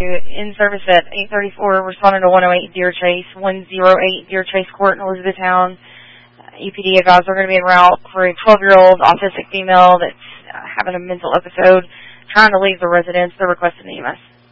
in service at 8:34, responding to 108 Deer Chase, 108 Deer Chase Court in Elizabethtown. EPD advised they're going to be en route for a 12-year-old autistic female that's having a mental episode, trying to leave the residence. They're requesting EMS.